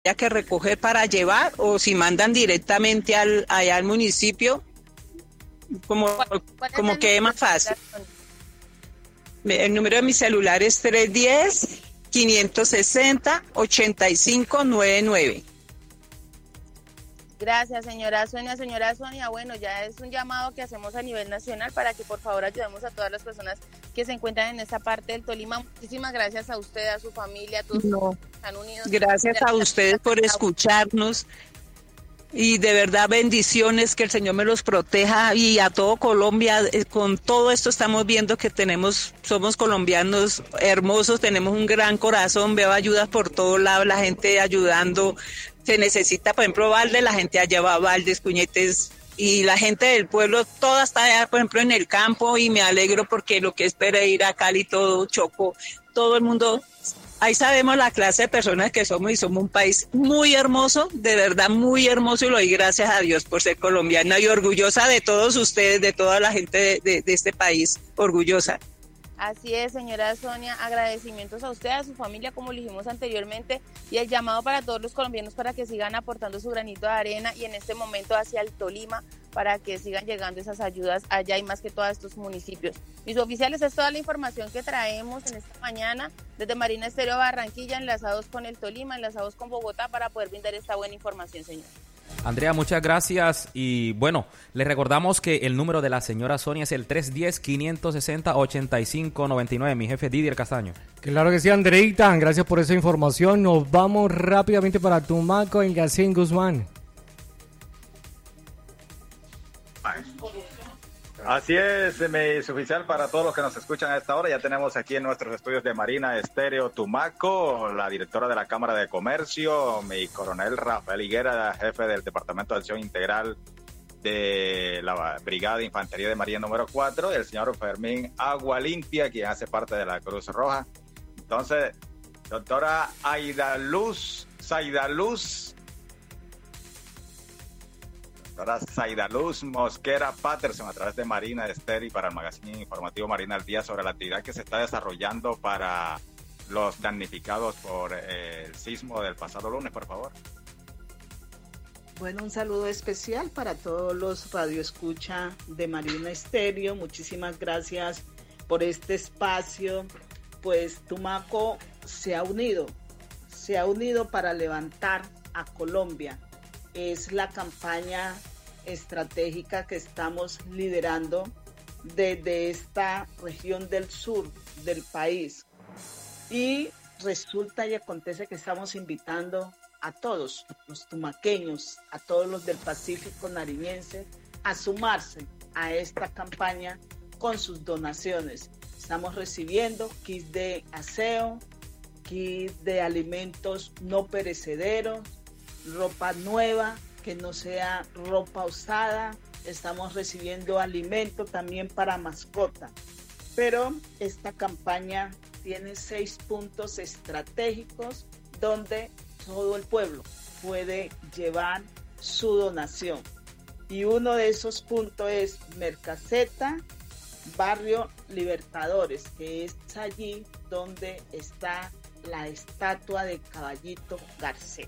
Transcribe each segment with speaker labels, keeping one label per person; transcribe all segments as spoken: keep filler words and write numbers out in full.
Speaker 1: haya que recoger para llevar o si mandan directamente al, allá al municipio, como,
Speaker 2: ¿Cuál, cuál es
Speaker 1: como
Speaker 2: el
Speaker 1: quede
Speaker 2: número
Speaker 1: más
Speaker 2: de
Speaker 1: fácil.
Speaker 2: celular?
Speaker 1: El número de mi celular es tres uno cero, cinco seis cero, ocho cinco nueve nueve.
Speaker 2: Gracias, señora Sonia. Señora Sonia, bueno, ya es un llamado que hacemos a nivel nacional para que por favor ayudemos a todas las personas que se encuentran en esta parte del Tolima. Muchísimas gracias a usted, a su familia, a todos
Speaker 1: No,
Speaker 2: que están unidos.
Speaker 1: gracias a ustedes por escucharnos. Y de verdad bendiciones, que el Señor me los proteja y a todo Colombia. eh, Con todo esto estamos viendo que tenemos, somos colombianos hermosos, tenemos un gran corazón, veo ayudas por todos lados, la gente ayudando. Se necesita, por ejemplo, balde, la gente allá va baldes, puñetes, y la gente del pueblo toda está allá, por ejemplo, en el campo, y me alegro porque lo que es Pereira, ir Cali, todo Chocó, todo el mundo. Ahí sabemos la clase de personas que somos y somos un país muy hermoso, de verdad muy hermoso, y lo doy gracias a Dios por ser colombiana y orgullosa de todos ustedes, de toda la gente de, de, de este país, orgullosa.
Speaker 2: Así es, señora Sonia, agradecimientos a usted, a su familia, como le dijimos anteriormente, y el llamado para todos los colombianos para que sigan aportando su granito de arena y en este momento hacia el Tolima para que sigan llegando esas ayudas allá y más que todos estos municipios. Mis oficiales, es toda la información que traemos en esta mañana desde Marina Estéreo Barranquilla, enlazados con el Tolima, enlazados con Bogotá para poder brindar esta buena información, señor.
Speaker 3: Andrea, muchas gracias y bueno, les recordamos que el número de la señora Sonia es el tres uno cero, cinco seis cero, ocho cinco nueve nueve, mi jefe Didier Castaño.
Speaker 4: Claro que sí, Andreita, gracias por esa información. Nos vamos rápidamente para Tumaco, en Gacín Guzmán.
Speaker 5: Así es, mi oficial, para todos los que nos escuchan a esta hora, ya tenemos aquí en nuestros estudios de Marina Estéreo Tumaco, la directora de la Cámara de Comercio, mi coronel Rafael Higuera, jefe del Departamento de Acción Integral de la Brigada de Infantería de Marina número cuatro, y el señor Fermín Agua Limpia, quien hace parte de la Cruz Roja. Entonces, doctora Aida Luz, Saida Luz, Doctora Saida Luz Mosquera Patterson, a través de Marina Estéreo y para el magazine informativo Marina al Día, sobre la actividad que se está desarrollando para los damnificados por eh, el sismo del pasado lunes, por favor.
Speaker 6: Bueno, un saludo especial para todos los radioescucha de Marina Estéreo. Muchísimas gracias por este espacio. Pues Tumaco se ha unido, se ha unido para levantar a Colombia. Es la campaña estratégica que estamos liderando desde esta región del sur del país. Y resulta y acontece que estamos invitando a todos los tumaqueños, a todos los del Pacífico nariñense, a sumarse a esta campaña con sus donaciones. Estamos recibiendo kits de aseo, kits de alimentos no perecederos, ropa nueva, que no sea ropa usada. Estamos recibiendo alimento también para mascota. Pero esta campaña tiene seis puntos estratégicos donde todo el pueblo puede llevar su donación. Y uno de esos puntos es Mercaseta, Barrio Libertadores, que es allí donde está la estatua de Caballito Garcés.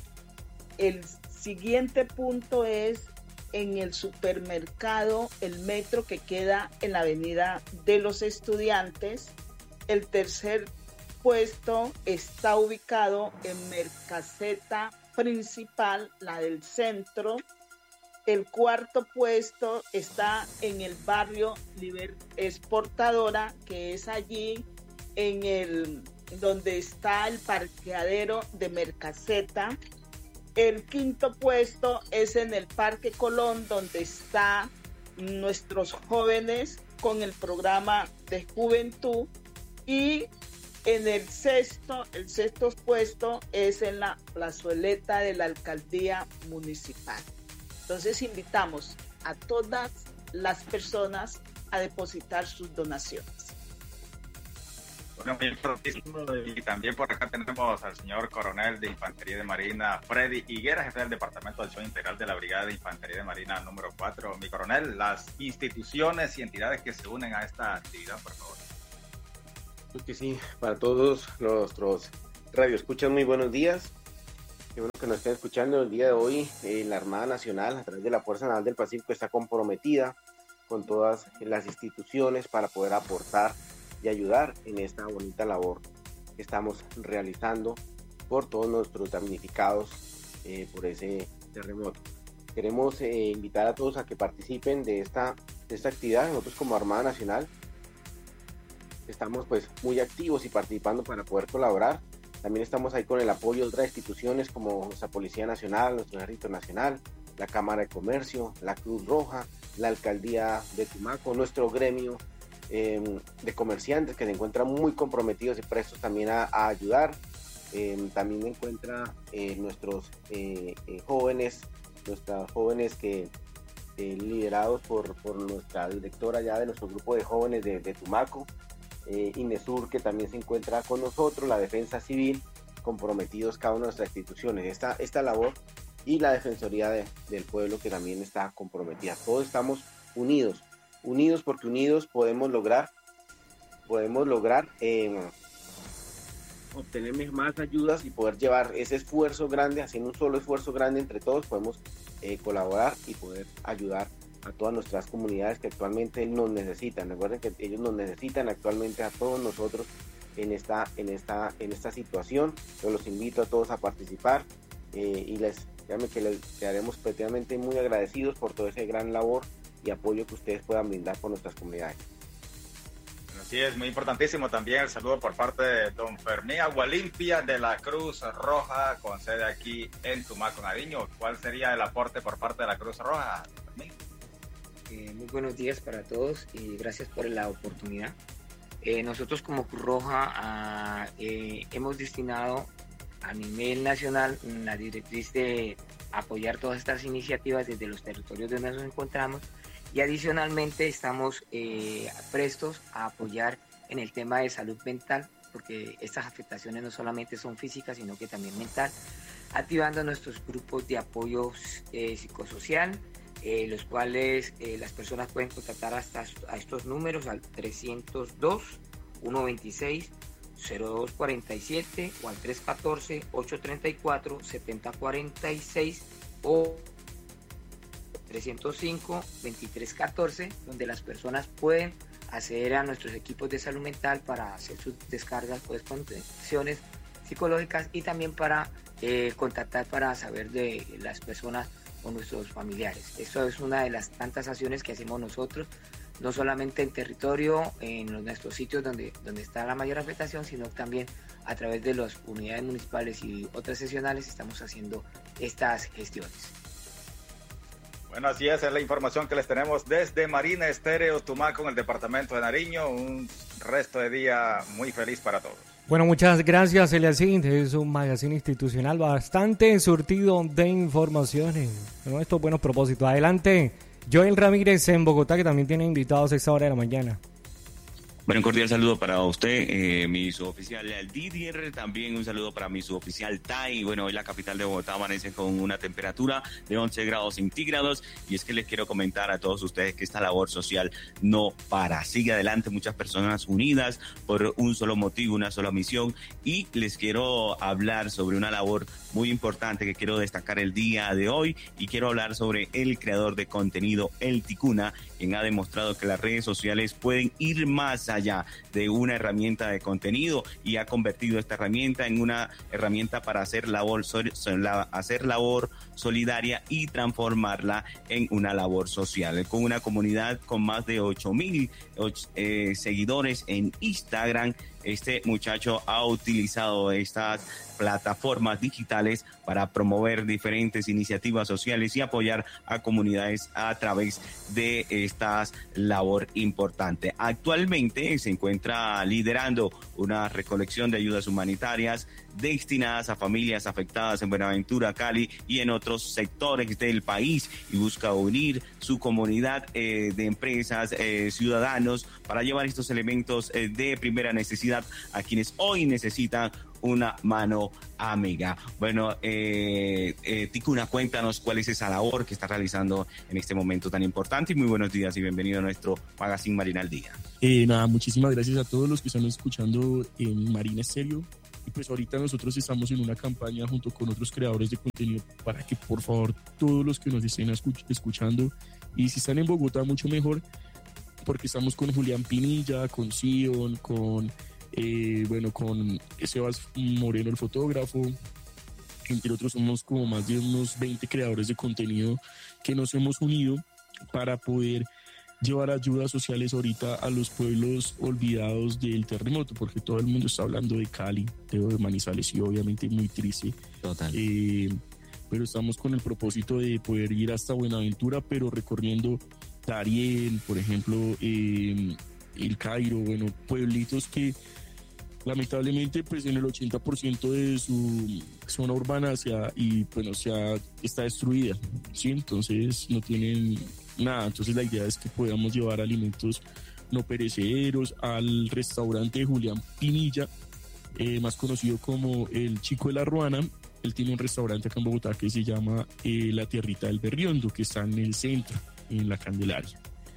Speaker 6: El siguiente punto es en el supermercado El Metro, que queda en la Avenida de los Estudiantes. El tercer puesto está ubicado en Mercaseta Principal, la del centro. El cuarto puesto está en el barrio Liber Exportadora, que es allí en el donde está el parqueadero de Mercaseta. El quinto puesto es en el Parque Colón, donde están nuestros jóvenes con el programa de juventud. Y en el sexto, el sexto puesto es en la plazoleta de la alcaldía municipal. Entonces invitamos a todas las personas a depositar sus donaciones.
Speaker 5: Bueno, muy importantísimo. Y también por acá tenemos al señor coronel de Infantería de Marina, Freddy Higuera, jefe del Departamento de Acción Integral de la Brigada de Infantería de Marina número cuatro. Mi coronel, las instituciones y entidades que se unen a esta actividad, por favor.
Speaker 7: Pues que sí, para todos nuestros radioescuchas, muy buenos días. Qué bueno que nos estén escuchando el día de hoy. Eh, la Armada Nacional, a través de la Fuerza Naval del Pacífico, está comprometida con todas las instituciones para poder aportar y ayudar en esta bonita labor que estamos realizando por todos nuestros damnificados eh, por ese terremoto. Queremos eh, invitar a todos a que participen de esta, de esta actividad. Nosotros como Armada Nacional estamos pues muy activos y participando para poder colaborar. También estamos ahí con el apoyo de otras instituciones como nuestra Policía Nacional, nuestro Ejército Nacional, la Cámara de Comercio, la Cruz Roja, la Alcaldía de Tumaco, nuestro gremio eh, de comerciantes que se encuentran muy comprometidos y prestos también a, a ayudar. Eh, también encuentra eh, nuestros eh, eh, jóvenes, nuestras jóvenes que eh, liderados por, por nuestra directora ya de nuestro grupo de jóvenes de, de Tumaco, eh, INESUR, que también se encuentra con nosotros, la Defensa Civil, comprometidos cada una de nuestras instituciones, esta, esta labor, y la Defensoría de, del Pueblo, que también está comprometida. Todos estamos unidos, unidos porque unidos podemos lograr, podemos lograr eh, obtener más ayudas y poder llevar ese esfuerzo grande, haciendo un solo esfuerzo grande entre todos, podemos eh, colaborar y poder ayudar a todas nuestras comunidades que actualmente nos necesitan. Recuerden que ellos nos necesitan actualmente a todos nosotros en esta, en esta, en esta situación. Yo los invito a todos a participar eh, y les, créanme que les quedaremos prácticamente muy agradecidos por todo ese gran labor y apoyo que ustedes puedan brindar por nuestras comunidades.
Speaker 5: Así es, muy importantísimo también el saludo por parte de don Fermín Agualimpia de la Cruz Roja, con sede aquí en Tumaco, Nariño. ¿Cuál sería el aporte por parte de la Cruz Roja, Fermín?
Speaker 8: Eh, muy buenos días para todos y gracias por la oportunidad. Eh, nosotros como Cruz Roja ah, eh, hemos destinado a nivel nacional la directriz de apoyar todas estas iniciativas desde los territorios donde nos encontramos, y adicionalmente estamos eh, prestos a apoyar en el tema de salud mental, porque estas afectaciones no solamente son físicas sino que también mental, activando nuestros grupos de apoyo eh, psicosocial, eh, los cuales eh, las personas pueden contactar hasta a estos números al trescientos dos, ciento veintiséis, cero dos cuarenta y siete o al trescientos catorce, ochocientos treinta y cuatro, setenta cuarenta y seis o trescientos cinco, veintitrés catorce, donde las personas pueden acceder a nuestros equipos de salud mental para hacer sus descargas, pues, contenciones psicológicas, y también para eh, contactar para saber de las personas o nuestros familiares. Esto es una de las tantas acciones que hacemos nosotros, no solamente en territorio, en los, nuestros sitios donde, donde está la mayor afectación, sino también a través de las unidades municipales y otras seccionales estamos haciendo estas gestiones.
Speaker 5: Bueno, así es, es la información que les tenemos desde Marina Estéreo Tumaco, en el departamento de Nariño. Un resto de día muy feliz para todos.
Speaker 4: Bueno, muchas gracias, Eliasín. Es un magazine institucional bastante surtido de informaciones con estos buenos propósitos. Adelante, Joel Ramírez en Bogotá, que también tiene invitados a esta hora de la mañana.
Speaker 9: Bueno, un cordial saludo para usted, eh, mi suboficial Didier, también un saludo para mi suboficial Tai. Bueno, hoy la capital de Bogotá amanece con una temperatura de once grados centígrados, y es que les quiero comentar a todos ustedes que esta labor social no para, sigue adelante, muchas personas unidas por un solo motivo, una sola misión, y les quiero hablar sobre una labor muy importante que quiero destacar el día de hoy, y quiero hablar sobre el creador de contenido, el Ticuna, quien ha demostrado que las redes sociales pueden ir más allá de una herramienta de contenido, y ha convertido esta herramienta en una herramienta para hacer labor, hacer labor solidaria y transformarla en una labor social. Con una comunidad con más de ocho mil eh, seguidores en Instagram, este muchacho ha utilizado estas plataformas digitales para promover diferentes iniciativas sociales y apoyar a comunidades a través de esta labor importante. Actualmente se encuentra liderando una recolección de ayudas humanitarias destinadas a familias afectadas en Buenaventura, Cali y en otros sectores del país, y busca unir su comunidad eh, de empresas, eh, ciudadanos, para llevar estos elementos eh, de primera necesidad a quienes hoy necesitan una mano amiga. Bueno, eh, eh, Ticuna, cuéntanos cuál es esa labor que está realizando en este momento tan importante, y muy buenos días y bienvenido a nuestro Magazine Marina al Día.
Speaker 10: Eh, nada, muchísimas gracias a todos los que están escuchando en Marina Estéreo. Y pues ahorita nosotros estamos en una campaña junto con otros creadores de contenido para que por favor todos los que nos estén escuch- escuchando, y si están en Bogotá mucho mejor, porque estamos con Julián Pinilla, con Sion, con eh, bueno, con Sebas Moreno el fotógrafo, entre otros. Somos como más de unos veinte creadores de contenido que nos hemos unido para poder llevar ayudas sociales ahorita a los pueblos olvidados del terremoto, porque todo el mundo está hablando de Cali, de Manizales, y obviamente muy triste.
Speaker 9: Total.
Speaker 10: Eh, pero estamos con el propósito de poder ir hasta Buenaventura, pero recorriendo Darién, por ejemplo, eh, El Cairo, bueno, pueblitos que lamentablemente pues en el ochenta por ciento de su zona urbana se ha, y bueno, se ha, está destruida, ¿sí? Entonces no tienen nada. Entonces la idea es que podamos llevar alimentos no perecederos al restaurante de Julián Pinilla, eh, más conocido como el Chico de la Ruana. Él tiene un restaurante acá en Bogotá que se llama eh, La Tierrita del Berriondo, que está en el centro, en la Candelaria.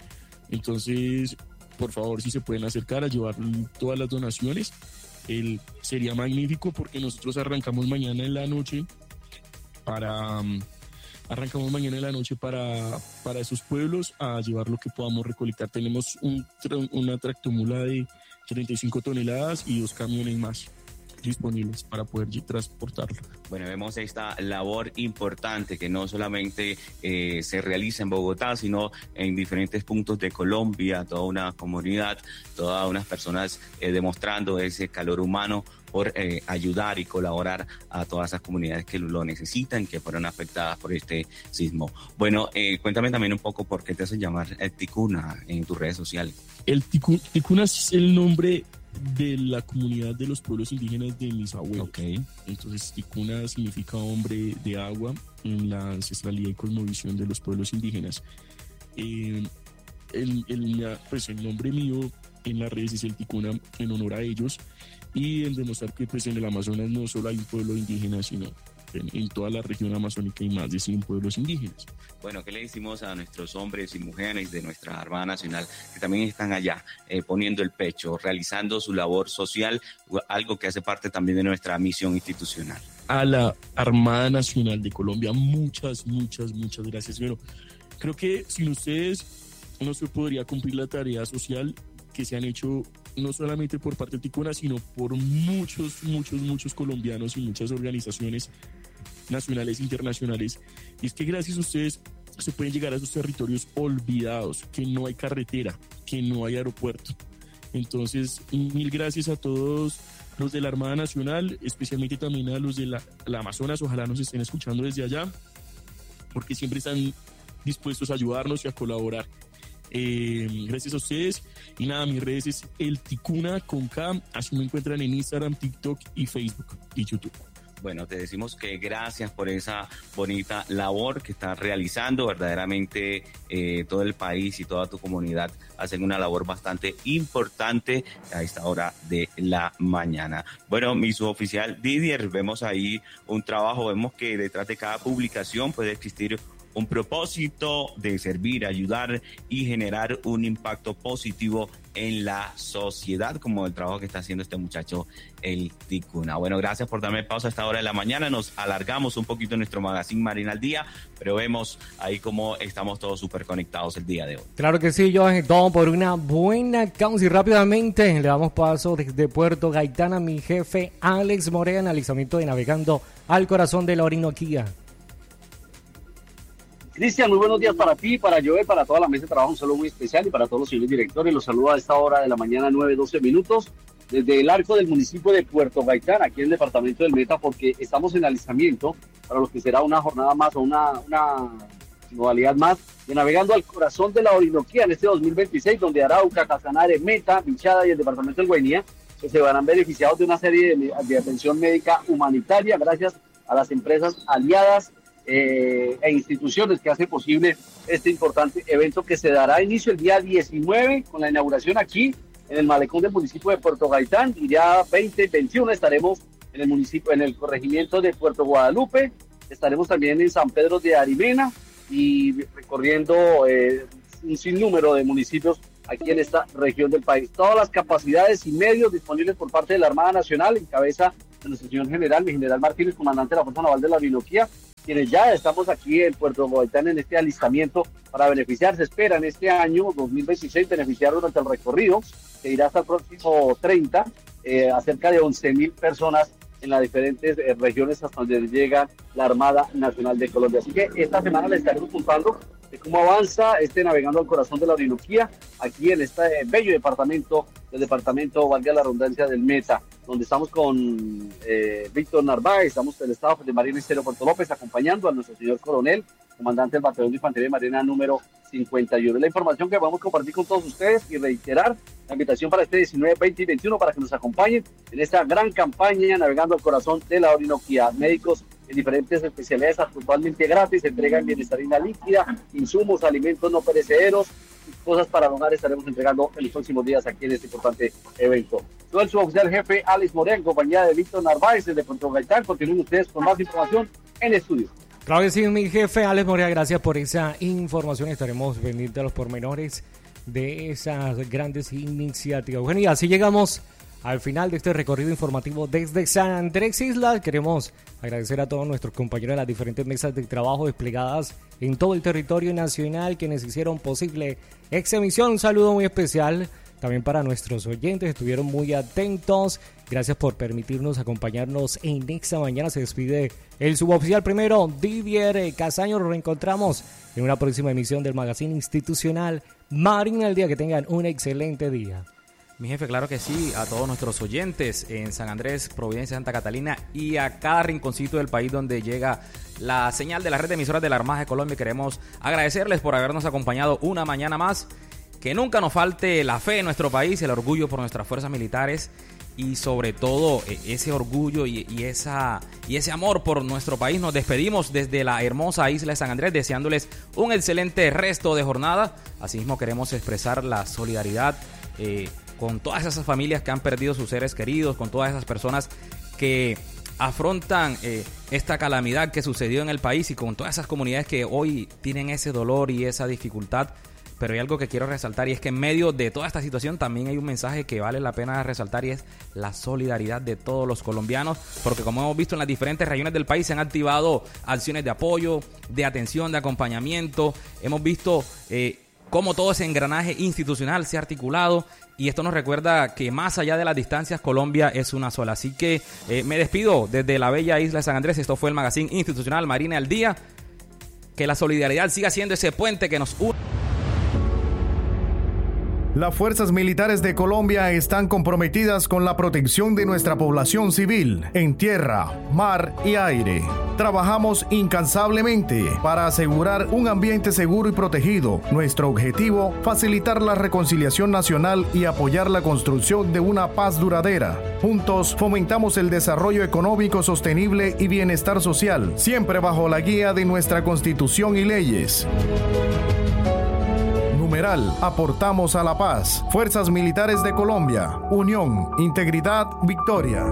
Speaker 10: Entonces, por favor, si se pueden acercar a llevar todas las donaciones, el, sería magnífico, porque nosotros arrancamos mañana en la noche para um, arrancamos mañana en la noche para, para esos pueblos a llevar lo que podamos recolectar. Tenemos un, una tractomula de treinta y cinco toneladas y dos camiones más disponibles para poder transportarlo.
Speaker 9: Bueno, vemos esta labor importante que no solamente eh, se realiza en Bogotá, sino en diferentes puntos de Colombia, toda una comunidad, todas unas personas eh, demostrando ese calor humano por eh, ayudar y colaborar a todas esas comunidades que lo necesitan, que fueron afectadas por este sismo. Bueno, eh, cuéntame también un poco por qué te hacen llamar el Ticuna en tus redes sociales.
Speaker 10: El ticu, Ticuna es el nombre de la comunidad de los pueblos indígenas de mis abuelos.
Speaker 9: Okay.
Speaker 10: Entonces Ticuna significa hombre de agua en la ancestralidad y cosmovisión de los pueblos indígenas. Eh, el, el, pues el nombre mío en las redes es el Ticuna en honor a ellos, y el demostrar que pues en el Amazonas no solo hay un pueblo indígena, sino en, en toda la región amazónica hay más de cien pueblos indígenas.
Speaker 9: Bueno, ¿qué le decimos a nuestros hombres y mujeres de nuestra Armada Nacional que también están allá eh, poniendo el pecho, realizando su labor social, algo que hace parte también de nuestra misión institucional?
Speaker 10: A la Armada Nacional de Colombia, muchas, muchas, muchas gracias. Bueno, creo que sin ustedes no se podría cumplir la tarea social que se han hecho no solamente por parte de Ticuna, sino por muchos, muchos, muchos colombianos y muchas organizaciones nacionales e internacionales. Y es que gracias a ustedes se pueden llegar a esos territorios olvidados, que no hay carretera, que no hay aeropuerto. Entonces, mil gracias a todos los de la Armada Nacional, especialmente también a los de la, la Amazonas. Ojalá nos estén escuchando desde allá, porque siempre están dispuestos a ayudarnos y a colaborar. Eh, gracias a ustedes. Y nada, mis redes es el Ticuna con K, así me encuentran en Instagram, TikTok y Facebook y YouTube.
Speaker 9: Bueno, te decimos que gracias por esa bonita labor que estás realizando. Verdaderamente eh, todo el país y toda tu comunidad hacen una labor bastante importante a esta hora de la mañana. Bueno, mi suboficial Didier, vemos ahí un trabajo, vemos que detrás de cada publicación puede existir un propósito de servir, ayudar y generar un impacto positivo en la sociedad, como el trabajo que está haciendo este muchacho, el Ticuna. Bueno, gracias por darme pausa a esta hora de la mañana. Nos alargamos un poquito nuestro magazine Marina al Día, pero vemos ahí cómo estamos todos súper conectados el día de hoy.
Speaker 4: Claro que sí, Johan, todo por una buena causa. Y rápidamente le damos paso desde Puerto Gaitán a mi jefe Alex Morea, analizamiento de Navegando al Corazón de la Orinoquía.
Speaker 11: Cristian, muy buenos días para ti, para Joel, para toda la mesa de trabajo, un saludo muy especial, y para todos los señores directores. Los saludo a esta hora de la mañana, nueve doce minutos, desde el arco del municipio de Puerto Gaitán, aquí en el departamento del Meta, porque estamos en alistamiento para lo que será una jornada más o una, una modalidad más de Navegando al Corazón de la Orinoquía en este dos mil veintiséis, donde Arauca, Casanare, Meta, Bichada y el departamento del Guainía se verán beneficiados de una serie de, de atención médica humanitaria gracias a las empresas aliadas Eh, e instituciones que hacen posible este importante evento, que se dará inicio el día diecinueve con la inauguración aquí en el malecón del municipio de Puerto Gaitán, y ya veinte, veintiuno estaremos en el municipio, en el corregimiento de Puerto Guadalupe, estaremos también en San Pedro de Arimena y recorriendo eh, un sinnúmero de municipios aquí en esta región del país. Todas las capacidades y medios disponibles por parte de la Armada Nacional en cabeza de nuestro señor general, mi general Martínez, comandante de la Fuerza Naval de la Orinoquía, quienes ya estamos aquí en Puerto Gaitán en este alistamiento para beneficiar. Se espera en este año dos mil veintiséis beneficiar durante el recorrido, que irá hasta el próximo treinta, eh, a cerca de once mil personas en las diferentes eh, regiones hasta donde llega la Armada Nacional de Colombia. Así que esta semana les estaremos contando de cómo avanza este Navegando al Corazón de la Orinoquía, aquí en este bello departamento, el departamento, valga la redundancia, del Meta, donde estamos con eh, Víctor Narváez, estamos del Estado de Marina Estéreo Puerto López, acompañando a nuestro señor coronel, comandante del Batallón de Infantería de Marina número cincuenta y uno. La información que vamos a compartir con todos ustedes y reiterar la invitación para este diecinueve, veinte y veintiuno para que nos acompañen en esta gran campaña Navegando al Corazón de la Orinoquía. Médicos en diferentes especialidades totalmente gratis, entregan bienestarina líquida, insumos, alimentos no perecederos, cosas para el hogar estaremos entregando en los próximos días aquí en este importante evento. Soy el suboficial jefe Alex Morea en compañía de Víctor Narváez desde Puerto Gaitán. Continúen ustedes con más información en estudio.
Speaker 4: Claro que sí, mi jefe Alex Morea, gracias por esa información. Estaremos pendientes de los pormenores de esas grandes iniciativas. Bueno, y así llegamos al final de este recorrido informativo desde San Andrés Islas. Queremos agradecer a todos nuestros compañeros de las diferentes mesas de trabajo desplegadas en todo el territorio nacional, quienes hicieron posible esta emisión. Un saludo muy especial también para nuestros oyentes, estuvieron muy atentos. Gracias por permitirnos acompañarnos en esta mañana. Se despide el suboficial primero, Didier Castaño. Nos reencontramos en una próxima emisión del Magazine Institucional Marina al Día. Que tengan un excelente día.
Speaker 3: Mi jefe, claro que sí, a todos nuestros oyentes en San Andrés, Providencia, Santa Catalina y a cada rinconcito del país donde llega la señal de la red de emisoras de la Armada de Colombia. Queremos agradecerles por habernos acompañado una mañana más. Que nunca nos falte la fe en nuestro país, el orgullo por nuestras fuerzas militares y sobre todo ese orgullo y, y, esa, y ese amor por nuestro país. Nos despedimos desde la hermosa isla de San Andrés deseándoles un excelente resto de jornada. Asimismo queremos expresar la solidaridad eh, con todas esas familias que han perdido sus seres queridos, con todas esas personas que afrontan eh, esta calamidad que sucedió en el país y con todas esas comunidades que hoy tienen ese dolor y esa dificultad. Pero hay algo que quiero resaltar y es que en medio de toda esta situación también hay un mensaje que vale la pena resaltar y es la solidaridad de todos los colombianos, porque como hemos visto en las diferentes regiones del país se han activado acciones de apoyo, de atención, de acompañamiento. Hemos visto eh, cómo todo ese engranaje institucional se ha articulado y esto nos recuerda que más allá de las distancias Colombia es una sola. Así que eh, me despido desde la bella isla de San Andrés. Esto fue el Magazine Institucional Marina al Día. Que la solidaridad siga siendo ese puente que nos une.
Speaker 12: Las fuerzas militares de Colombia están comprometidas con la protección de nuestra población civil en tierra, mar y aire. Trabajamos incansablemente para asegurar un ambiente seguro y protegido. Nuestro objetivo, facilitar la reconciliación nacional y apoyar la construcción de una paz duradera. Juntos fomentamos el desarrollo económico sostenible y bienestar social, siempre bajo la guía de nuestra Constitución y leyes. Numeral, aportamos a la paz. Fuerzas Militares de Colombia. Unión, integridad, victoria.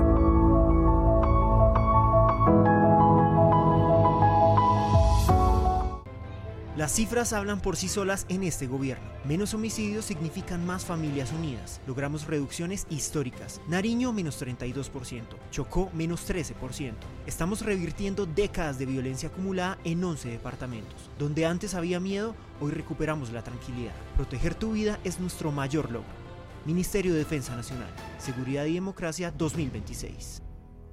Speaker 13: Las cifras hablan por sí solas en este gobierno. Menos homicidios significan más familias unidas. Logramos reducciones históricas. Nariño, menos treinta y dos por ciento. Chocó, menos trece por ciento. Estamos revirtiendo décadas de violencia acumulada en once departamentos. Donde antes había miedo, hoy recuperamos la tranquilidad. Proteger tu vida es nuestro mayor logro. Ministerio de Defensa Nacional. Seguridad y Democracia dos mil veintiséis.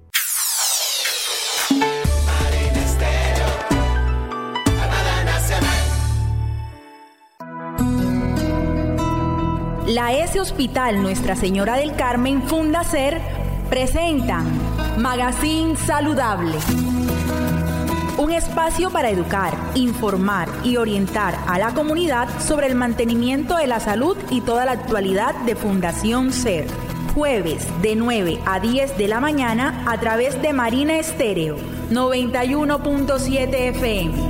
Speaker 14: La S Hospital Nuestra Señora del Carmen Fundacer presentan Magazine Saludable. Un espacio para educar, informar y orientar a la comunidad sobre el mantenimiento de la salud y toda la actualidad de Fundación SER. Jueves de nueve a diez de la mañana a través de Marina Estéreo noventa y uno punto siete F M.